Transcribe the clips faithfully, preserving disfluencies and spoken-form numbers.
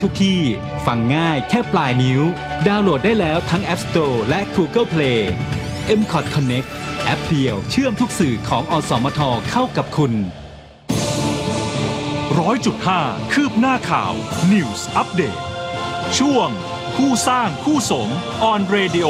ทุกที่ฟังง่ายแค่ปลายนิ้วดาวน์โหลดได้แล้วทั้ง App Store และ Google Play เอ็ม คอท Connect แอปเดียวเชื่อมทุกสื่อของอสมทเข้ากับคุณร้อยจุดห้า คืบหน้าข่าว News Update ช่วงคู่สร้างคู่สม on radio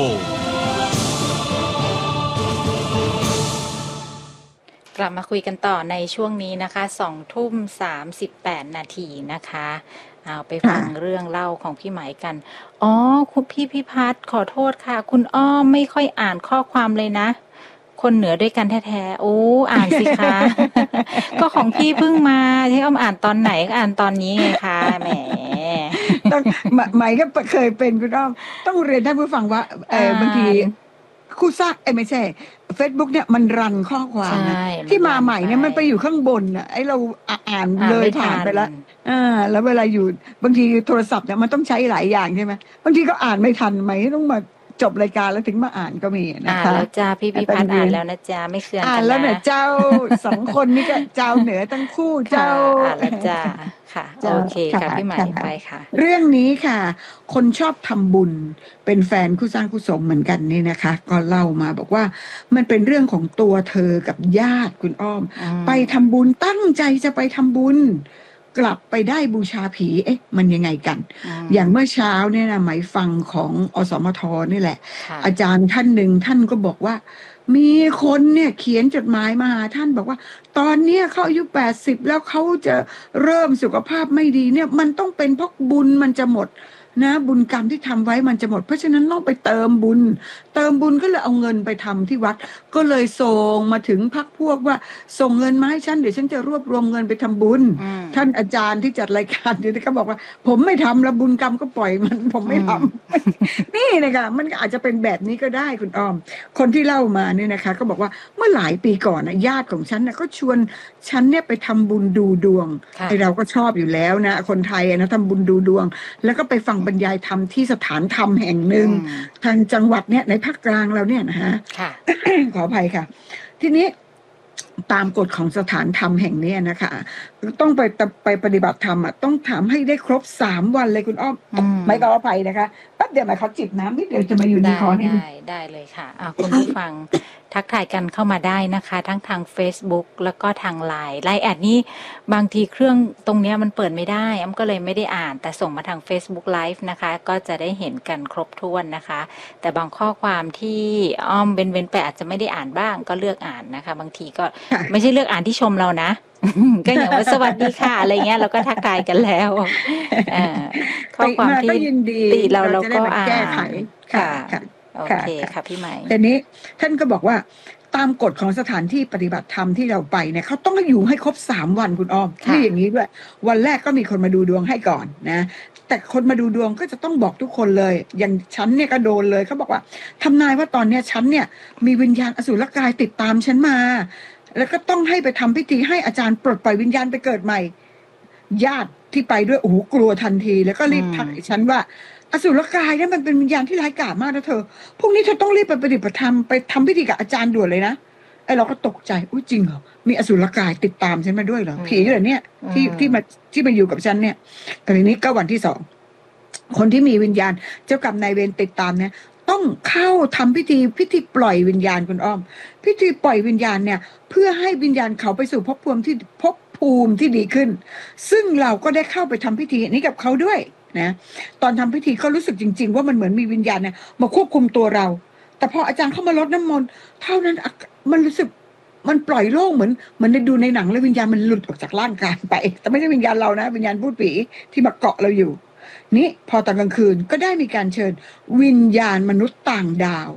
กลับมาคุยกันต่อในช่วงนี้นะคะสองทุ่มสามสิบแปดนาทีนะคะเอาไปฟังเรื่องเล่าของพี่ไหมกันอ๋อคุณพี่พิพัฒน์ขอโทษค่ะคุณอ้อมไม่ค่อยอ่านข้อความเลยนะคนเหนือด้วยกันแท้ๆโอ้อ่านสิคะ ก็ของพี่เพิ่งมาที่อ้อมอ่านตอนไหนก็อ่านตอนนี้ไงคะแหมต้องไหมก็เคยเป็นคุณอ้อมต้องเรียนท่านผู้ฟังว่าเออบางทีคู่ซักเอ้ไม่ใช่ Facebook เนี่ยมันรันข้อความนะที่มาใหม่เนี่ยมันไปอยู่ข้างบนน่ะไอ้เราอ่านเลยผ่านไปแล้วอ่าแล้วเวลาอยู่บางทีโทรศัพท์เนี่ยมันต้องใช้หลายอย่างใช่ไหมบางทีก็อ่านไม่ทันไหมต้องมาจบรายการแล้วถึงมาอ่านก็มีนะคะอ่านแล้วจ้าพี่พิพัฒน์อ่านแล้วนะจ้าไม่เคืองกันนะอ่านแล้วเนี่ยเจ้าสองคนนี่ก็เจ้าเหนือทั้งคู่เจ้าอ่านแล้วจ้าค่ะโอเคค่ะพี่ใหม่ไปค่ะเรื่องนี้ค่ะคนชอบทำบุญเป็นแฟนคู่สร้างคู่สมเหมือนกันนี่นะคะก็เล่ามาบอกว่ามันเป็นเรื่องของตัวเธอกับญาติคุณอ้อมไปทำบุญตั้งใจจะไปทำบุญกลับไปได้บูชาผีเอ๊ะมันยังไงกันอย่างเมื่อเช้าเนี่ยนะหมายฟังของอสมทนี่แหละอาจารย์ท่านหนึ่งท่านก็บอกว่ามีคนเนี่ยเขียนจดหมายมาหาท่านบอกว่าตอนเนี้ยเขาอายุแปดสิบแล้วเขาจะเริ่มสุขภาพไม่ดีเนี่ยมันต้องเป็นเพราะบุญมันจะหมดนะบุญกรรมที่ทำไว้มันจะหมดเพราะฉะนั้นต้องไปเติมบุญเติมบุญก็เลยเอาเงินไปทำที่วัดก็เลยส่งมาถึงพรรคพวกว่าส่งเงินมาให้ฉันเดี๋ยวฉันจะรวบรวมเงินไปทำบุญท่านอาจารย์ที่จัดรายการเนี่ยก็บอกว่าผมไม่ทำแล้วบุญกรรมก็ปล่อยมันผมไม่ทำ นี่นะคะมันอาจจะเป็นแบบนี้ก็ได้คุณอ้อมคนที่เล่ามาเนี่ยนะคะก็บอกว่าเมื่อหลายปีก่อนนะญาติของฉันนะก็ชวนฉันเนี่ยไปทำบุญดูดวงไอเราก็ชอบอยู่แล้วนะคนไทยนะทำบุญดูดวงแล้วก็ไปฟังบรรยายธรรมที่สถานธรรมแห่งหนึ่งทางจังหวัดเนี่ยในภาคกลางเราเนี่ยนะฮะ ขออภัยค่ะทีนี้ตามกฎของสถานธรรมแห่งนี้นะคะต้องไปไปปฏิบัติธรรมอ่ะต้องถามให้ได้ครบสามวันเลยคุณอ้อมไม่ขออภัยนะคะแป๊บเดียวหมายเขาจิบน้ำนิดเดียวจะมาอยู่ในคอนี่ได้ได้เลยค่ะอ่าคุณผู้ฟังทักทายกันเข้ามาได้นะคะทั้งทาง Facebook แล้วก็ทาง ไลน์ ไลน์ แอดนี่บางทีเครื่องตรงเนี้ยมันเปิดไม่ได้อ้ำก็เลยไม่ได้อ่านแต่ส่งมาทาง Facebook Live นะคะก็จะได้เห็นกันครบถ้วนนะคะแต่บางข้อความที่อ้อมเว้นๆไปอาจจะไม่ได้อ่านบ้างก็เลือกอ่านนะคะบางทีก็ไม่ใช่เลือกอ่านที่ชมเรานะก็อย่างว่าสวัสดีค่ะอะไรเงี้ยเราก็ทักทายกันแล้วข้อความที่ติเราเราก็อ่านค่ะโอเคค่ะพี่ใหม่แต่นี้ท่านก็บอกว่าตามกฎของสถานที่ปฏิบัติธรรมที่เราไปเนี่ยเขาต้องอยู่ให้ครบสามวันคุณอ้อมที่อย่างนี้ด้วยวันแรกก็มีคนมาดูดวงให้ก่อนนะแต่คนมาดูดวงก็จะต้องบอกทุกคนเลยอย่างฉันเนี่ยก็โดนเลยเขาบอกว่าทำนายว่าตอนเนี้ยฉันเนี่ยมีวิญญาณอสุรกายติดตามฉันมาแล้วก็ต้องให้ไปทำพิธีให้อาจารย์ปลดปล่อยวิญญาณไปเกิดใหม่ญาติที่ไปด้วยโอ้โหกลัวทันทีแล้วก็รีบทักฉันว่าอสุรกายเนี่ยมันเป็นวิญญาณที่ร้ายกาจมากนะเธอพวกนี้เธอต้องรีบไปปฏิบัติธรรมไปทำพิธีกับอาจารย์ด่วนเลยนะไอ้เราก็ตกใจอุ้ยจริงเหรอมีอสุรกายติดตามฉันมาด้วยเหรอผีเหรอเนี่ยที่ที่มาที่มาอยู่กับฉันเนี่ยแต่ทีนี้ก็วันที่สองคนที่มีวิญญาณเจ้ากรรมนายเวรติดตามเนี่ยต้องเข้าทำพิธีพิธีปล่อยวิญญาณคุณอ้อมพิธีปล่อยวิญญาณเนี่ยเพื่อให้วิญญาณเขาไปสู่ภพภูมิที่ภพภูมิที่ดีขึ้นซึ่งเราก็ได้เข้าไปทำพิธีนี้กับเขาด้วยนะตอนทำพิธีเขารู้สึกจริงๆว่ามันเหมือนมีวิญญาณเนี่ยมาควบคุมตัวเราแต่พออาจารย์เข้ามารดน้ำมนต์เท่านั้นมันรู้สึกมันปล่อยโล่งเหมือนเหมือนได้ดูในหนังแล้ววิญญาณมันหลุดออกจากร่างกายไปแต่ไม่ใช่วิญญาณเรานะวิญญาณพูดผีที่มาเกาะเราอยู่นี่พอตอนกลางคืนก็ได้มีการเชิญวิญญาณมนุษย์ต่างดาว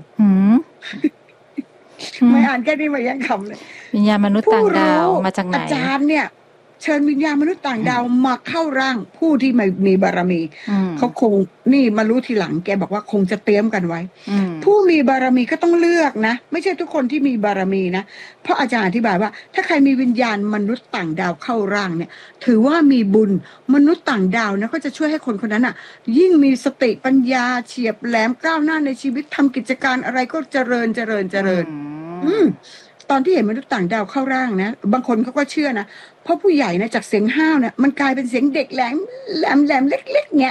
ไม่อ่านแค่นี้มายังคำเลยวิญญาณมนุษย์ต่างดาวมาจากไหนอาจารย์เนี่ยเชิญวิญญาณมนุษย์ต่างดาวมาเข้าร่างผู้ที่มีบารมีเขาคงนี่มารู้ทีหลังแกบอกว่าคงจะเตรียมกันไว้ผู้มีบารมีก็ต้องเลือกนะไม่ใช่ทุกคนที่มีบารมีนะเพราะอาจารย์อธิบายว่าถ้าใครมีวิญญาณมนุษย์ต่างดาวเข้าร่างเนี่ยถือว่ามีบุญมนุษย์ต่างดาวนะก็จะช่วยให้คนคนนั้นอ่ะยิ่งมีสติปัญญาเฉียบแหลมก้าวหน้าในชีวิตทำกิจการอะไรก็เจริญเจริญเจริญอืมตอนที่เห็นมนุษย์ต่างดาวเข้าร่างนะบางคนเขาก็เชื่อนะเพราะผู้ใหญ่นะจากเสียงห้าวเนี่ยมันกลายเป็นเสียงเด็กแหลมแหลมแหลมเล็กๆเนี่ย